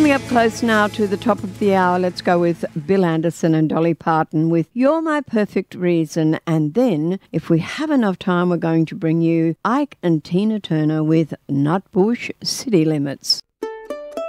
Coming up close now to the top of the hour, let's go with Bill Anderson and Dolly Parton with You're My Perfect Reason. And then, if we have enough time, we're going to bring you Ike and Tina Turner with Nutbush City Limits.